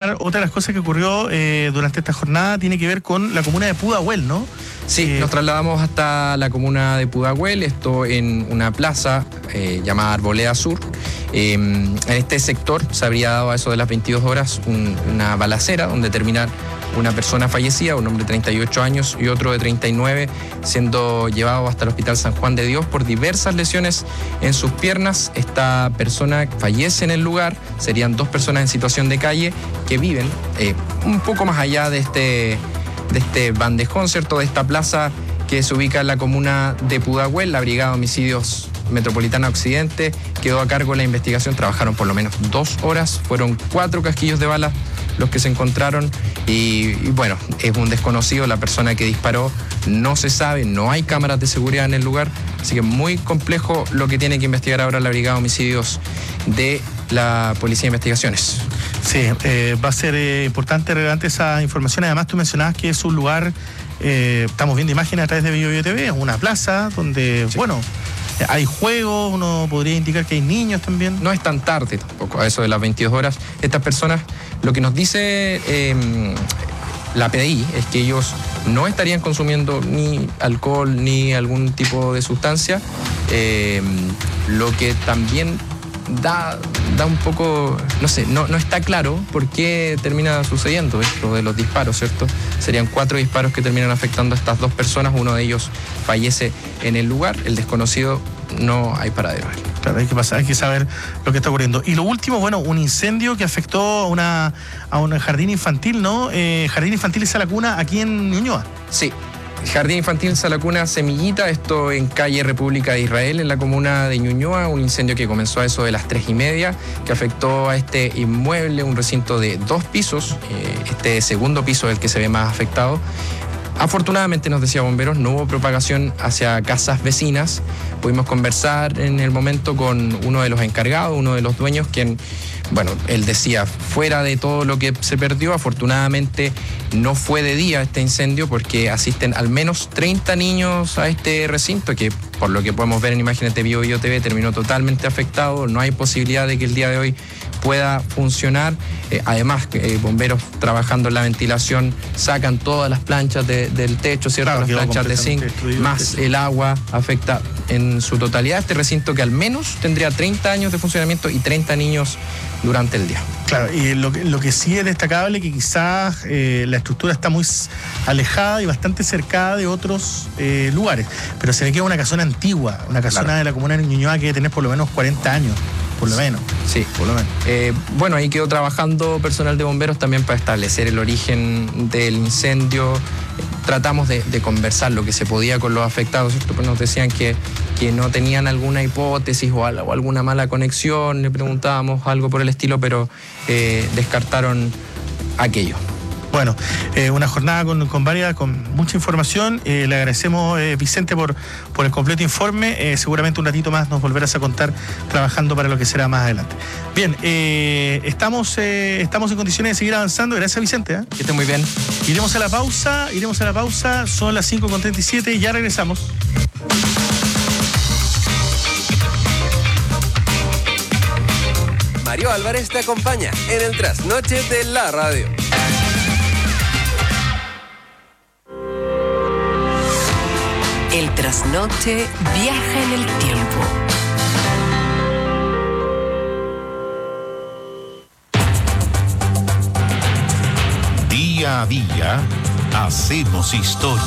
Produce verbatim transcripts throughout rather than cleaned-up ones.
conversar. Otra de las cosas que ocurrió eh, durante esta jornada tiene que ver con la comuna de Pudahuel, ¿no? Sí, eh, nos trasladamos hasta la comuna de Pudahuel, esto en una plaza eh, llamada Arboleda Sur. Eh, en este sector se habría dado a eso de las veintidós horas un, una balacera donde termina una persona fallecida, un hombre de treinta y ocho años y otro de treinta y nueve, siendo llevado hasta el Hospital San Juan de Dios por diversas lesiones en sus piernas. Esta persona fallece en el lugar. Serían dos personas en situación de calle que viven eh, un poco más allá de este, de este bandejón, ¿cierto?, de esta plaza que se ubica en la comuna de Pudahuel. La Brigada de Homicidios Metropolitana Occidente quedó a cargo de la investigación. Trabajaron por lo menos dos horas. Fueron cuatro casquillos de balas los que se encontraron y, y bueno, es un desconocido la persona que disparó. No se sabe, no hay cámaras de seguridad en el lugar, así que muy complejo lo que tiene que investigar ahora la Brigada de Homicidios de la Policía de Investigaciones. Sí, eh, va a ser eh, importante, relevante esa información. Además, tú mencionabas que es un lugar, eh, estamos viendo imágenes a través de BioBio T V, es una plaza donde, sí, bueno, hay juegos, uno podría indicar que hay niños también. No es tan tarde tampoco, a eso de las veintidós horas. Estas personas, lo que nos dice eh, la P D I es que ellos no estarían consumiendo ni alcohol ni algún tipo de sustancia, eh, lo que también da, da un poco, no sé, no, no está claro por qué termina sucediendo esto de los disparos, ¿cierto? Serían cuatro disparos que terminan afectando a estas dos personas, uno de ellos fallece en el lugar, el desconocido no hay paradero. Claro, hay que pasar, hay que saber lo que está ocurriendo. Y lo último, bueno, un incendio que afectó a una a un jardín infantil, ¿no? Eh, jardín infantil Sala Cuna aquí en Ñuñoa. Sí. Jardín Infantil Sala Cuna Semillita, esto en calle República de Israel, en la comuna de Ñuñoa, un incendio que comenzó a eso de las tres y media, que afectó a este inmueble, un recinto de dos pisos, eh, este segundo piso es el que se ve más afectado. Afortunadamente, nos decía Bomberos, no hubo propagación hacia casas vecinas. Pudimos conversar en el momento con uno de los encargados, uno de los dueños, quien, bueno, él decía, fuera de todo lo que se perdió, afortunadamente no fue de día este incendio porque asisten al menos treinta niños a este recinto que, por lo que podemos ver en imágenes de BioBio T V, terminó totalmente afectado. No hay posibilidad de que el día de hoy pueda funcionar. Eh, además, eh, bomberos trabajando en la ventilación sacan todas las planchas de, del techo, ¿cierto? Claro, las planchas de zinc, más el agua afecta en su totalidad este recinto que al menos tendría treinta años de funcionamiento y treinta niños durante el día. Claro, y lo que, lo que sí es destacable que quizás eh, la estructura está muy alejada y bastante cercada de otros eh, lugares, pero se ve que es una casona antigua, una casona, claro, de la comuna de Ñuñoa que debe tener por lo menos cuarenta años. Por lo menos. Sí, por lo menos. Eh, bueno, ahí quedó trabajando personal de bomberos también para establecer el origen del incendio. Tratamos de, de conversar lo que se podía con los afectados, ¿cierto? Pues nos decían que, que no tenían alguna hipótesis o, o alguna mala conexión, le preguntábamos algo por el estilo, pero eh, descartaron aquello. Bueno, eh, una jornada con, con varias, con mucha información. Eh, le agradecemos, eh, Vicente, por, por el completo informe. Eh, seguramente un ratito más nos volverás a contar trabajando para lo que será más adelante. Bien, eh, estamos, eh, estamos en condiciones de seguir avanzando. Gracias, Vicente. ¿eh? Que esté muy bien. Iremos a la pausa, iremos a la pausa. Son las cinco con treinta y siete y ya regresamos. Mario Álvarez te acompaña en el trasnoche de la radio. El trasnoche viaja en el tiempo. Día a día hacemos historia.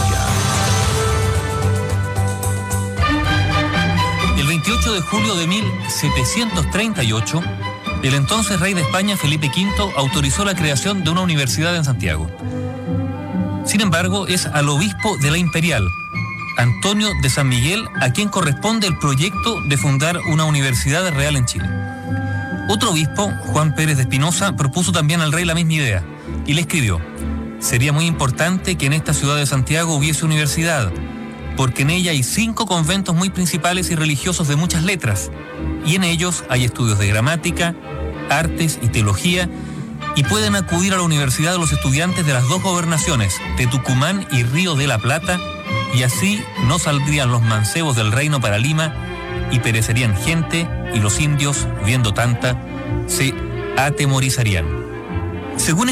El veintiocho de julio de mil setecientos treinta y ocho, el entonces rey de España, Felipe quinto, autorizó la creación de una universidad en Santiago. Sin embargo, es al obispo de la Imperial, Antonio de San Miguel, a quien corresponde el proyecto de fundar una universidad real en Chile. Otro obispo, Juan Pérez de Espinosa, propuso también al rey la misma idea y le escribió: sería muy importante que en esta ciudad de Santiago hubiese universidad, porque en ella hay cinco conventos muy principales y religiosos de muchas letras, y en ellos hay estudios de gramática, artes y teología, y pueden acudir a la universidad los estudiantes de las dos gobernaciones, de Tucumán y Río de la Plata, y así no saldrían los mancebos del reino para Lima y perecerían gente, y los indios, viendo tanta, se atemorizarían. Según